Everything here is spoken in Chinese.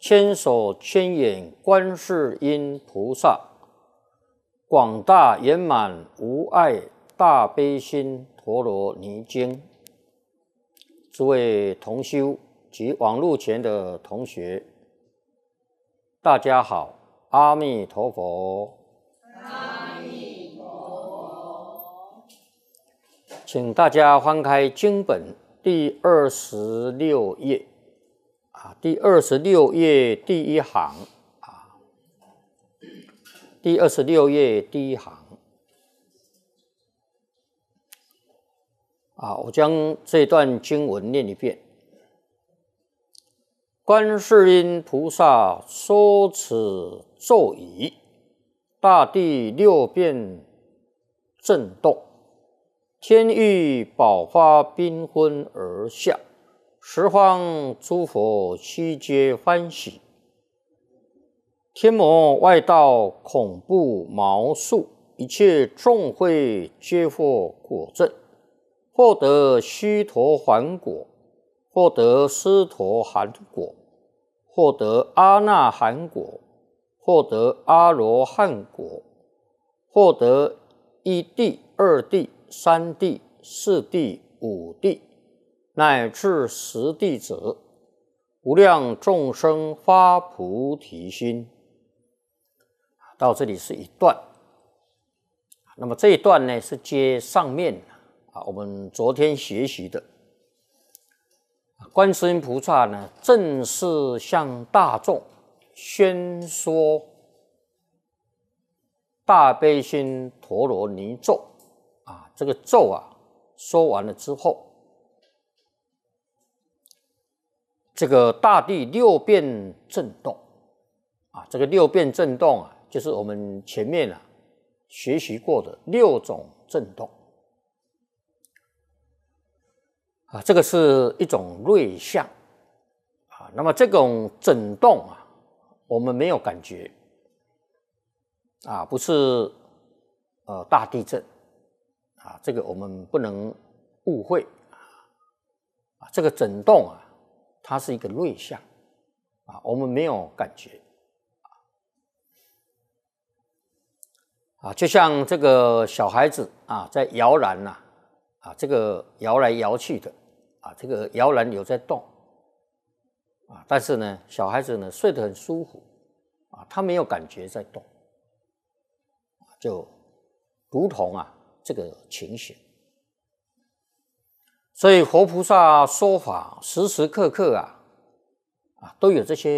千手千眼观世音菩萨，广大圆满无碍大悲心陀罗尼经。诸位同修及网络前的同学，大家好，阿弥陀佛。 阿弥陀佛。 请大家翻开经本第26页第26页第一行第26页第一行我将这段经文念一遍。观世音菩萨说此咒语，大地六变震动，天域宝花缤纷而下，十方诸佛悉皆欢喜，天魔外道恐怖毛数，一切众会皆获果证，获得须陀洹果，获得斯陀含果，获得阿那含果，获得阿罗汉果，获得一地、二地、三地、四地、五地，乃至十地者，无量众生发菩提心。到这里是一段。那么这一段呢，是接上面我们昨天学习的。观世音菩萨呢，正式向大众宣说大悲心陀罗尼咒这个咒说完了之后，这个大地六变震动这个六变震动就是我们前面学习过的6种震动这个是一种瑞相那么这种震动我们没有感觉不是大地震这个我们不能误会这个震动它是一个瑞相我们没有感觉就像这个小孩子在摇篮这个摇来摇去的这个摇篮有在动但是呢，小孩子呢睡得很舒服他没有感觉在动就如同这个情形。所以佛菩萨说法时时刻刻都有这些